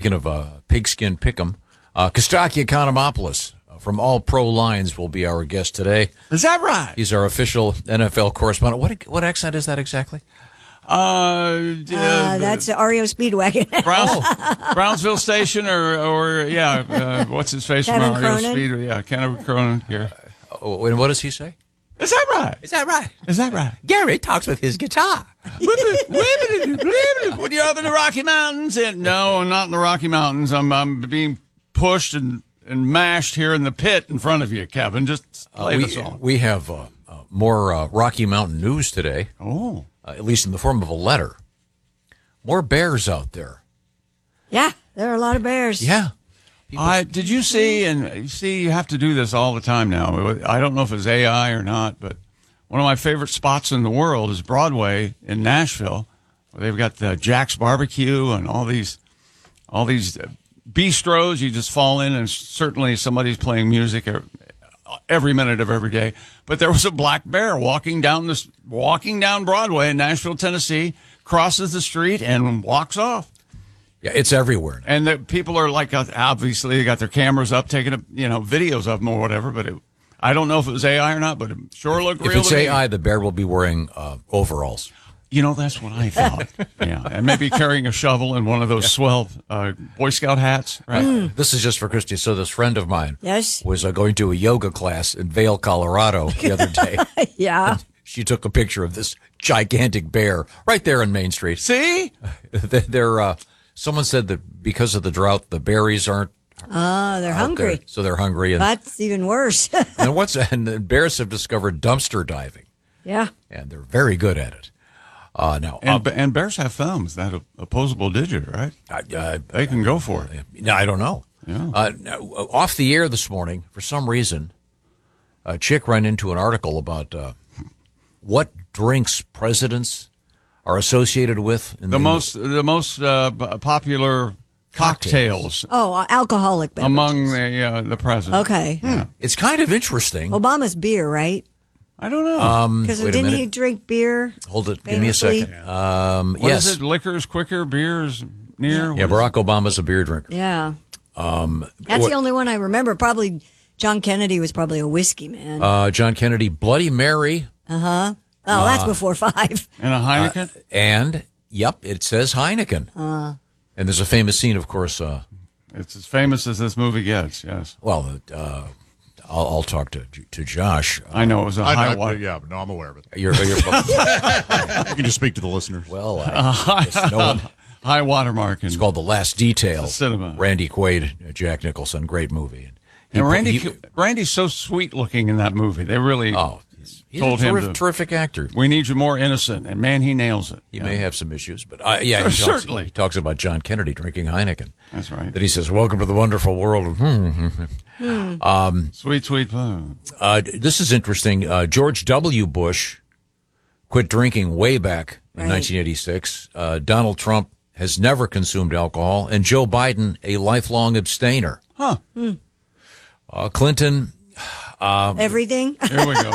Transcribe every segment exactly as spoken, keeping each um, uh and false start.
speaking of uh, pigskin pick'em, uh, Kostaki Economopoulos from All Pro Lines will be our guest today. Is that right? He's our official N F L correspondent. What what accent is that exactly? Uh, uh, Uh, that's R E O Speedwagon. Browns, Brownsville Station, or or yeah, uh, what's his face Kevin from R E O Cronin? Speedway? Yeah, Kevin Cronin here. Oh, and what does he say? Is that right? Is that right? Is that right? Gary talks with his guitar. When you're up in the Rocky Mountains, and no, I'm not in the Rocky Mountains. I'm I'm being pushed and, and mashed here in the pit in front of you, Kevin. Just play Uh, the we, song. we have uh, uh, more uh, Rocky Mountain news today, Oh, uh, at least in the form of a letter. More bears out there. Yeah, there are a lot of bears. Yeah. I did you see? And you see, you have to do this all the time now. I don't know if it's A I or not, but one of my favorite spots in the world is Broadway in Nashville, where they've got the Jack's Barbecue and all these, all these bistros. You just fall in, and certainly somebody's playing music every minute of every day. But there was a black bear walking down this, walking down Broadway in Nashville, Tennessee, crosses the street and walks off. Yeah, it's everywhere now. And the people are like, obviously, they got their cameras up, taking, you know, videos of them or whatever. But it, I don't know if it was A I or not, but it sure looked If real. it's to me. A I, the bear will be wearing uh, overalls. You know, that's what I thought. Yeah, and maybe carrying a shovel and one of those swell uh, Boy Scout hats. Right. This is just for Christy. So this friend of mine Yes. was uh, going to a yoga class in Vail, Colorado the other day. Yeah. She took a picture of this gigantic bear right there on Main Street. See? They're, uh, someone said that because of the drought, the berries aren't Oh, they're out hungry. there, so they're hungry. And, That's even worse. and what's and the bears have discovered dumpster diving, Yeah. and they're very good at it. Uh, now, And, and bears have thumbs, that opposable digit, right? uh, uh, They can go for it. no, I don't know. Yeah. Uh, now, off the air this morning, for some reason, a chick ran into an article about uh, what drinks presidents are associated with. In The most, the most uh, b- popular cocktails, Oh, uh, alcoholic beverages. among the uh, the president. Okay. It's kind of interesting. Obama's beer, right? I don't know. Um, Because wait a didn't minute. he drink beer? Hold it. Give me a famously? second. Um, What yes. is it? Liquors quicker, beers near. Yeah, Barack Obama's a beer drinker. Yeah. Um, That's what- the only one I remember. Probably John Kennedy was probably a whiskey man. uh, John Kennedy, Bloody Mary, oh, that's before five. And a Heineken. and yep, it says Heineken. Uh. And there's a famous scene, of course. Uh, It's as famous as this movie gets. Yes, well, uh, I'll, I'll talk to to Josh. I know it was a I, high I, water. yeah, but no, I'm aware of it. You're, you're You can just speak to the listeners. well. I guess no one. High watermark. It's called The Last Detail. The cinema. Randy Quaid, Jack Nicholson, great movie. And he- And Randy, he- Randy's so sweet looking in that movie. They really oh, he's, he's told a him terrific, to- terrific actor. we need you more innocent, and man, he nails it. He Yeah. may have some issues, but uh, yeah, he talks, Certainly. he talks about John Kennedy drinking Heineken. That's right. That he says, "Welcome to the wonderful world." of Sweet, sweet fun. Uh, this is interesting. Uh, George W. Bush quit drinking way back in Right. nineteen eighty-six. Uh, Donald Trump has never consumed alcohol, and Joe Biden a lifelong abstainer. Huh. Uh, Clinton. Everything. Here we go.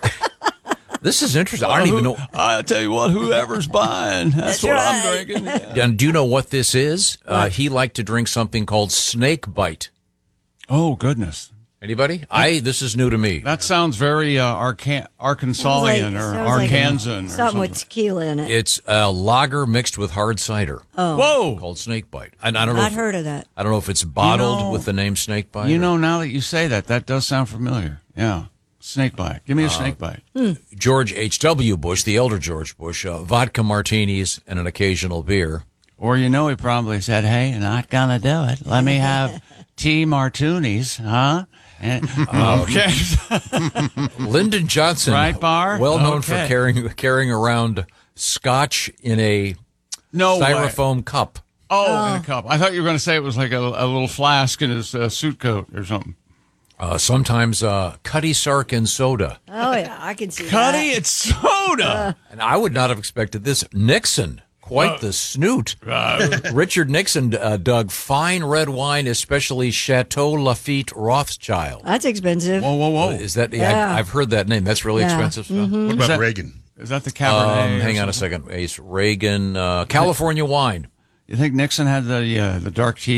This is interesting. I don't even know. I tell you what, whoever's buying, that's, That's what right. I'm drinking. Yeah. And do you know what this is? Uh, he liked to drink something called snake bite. Oh goodness, Anybody? I. This is new to me. that sounds very uh, Arcan- Arkansasian or sounds like Arkansan or something something. with tequila in it. It's a lager mixed with hard cider Whoa! called snake bite. And I don't know. Not If, heard of that. I don't know if it's bottled You know- with the name snake bite. You or- know, now that you say that, that does sound familiar. Yeah, snake bite. Give me a snake bite. George H W. Bush, the elder George Bush, uh, vodka martinis and an occasional beer. Or you know, he probably said, "Hey, not gonna do it. Let me have tea martinis, huh?" And, okay. Lyndon Johnson, Right, Bar? well known for Okay. carrying carrying around scotch in a No way. styrofoam cup. Oh, in a cup. I thought you were going to say it was like a, a little flask in his uh, suit coat or something. Uh, sometimes uh, Cutty Sark and soda. Oh, yeah, I can see Cuddy, that. it's soda. And I would not have expected this. Nixon, quite the snoot. Richard Nixon uh, dug fine red wine, especially Chateau Lafite Rothschild. That's expensive. whoa, whoa, whoa! Is that? Yeah, Yeah. I've, I've heard that name. That's really Yeah. expensive stuff. What Is about that- Reagan? Is that the Cabernet? Um, or hang on a something? second. Ace Reagan, uh, California wine. You think Nixon had the uh, the dark tea?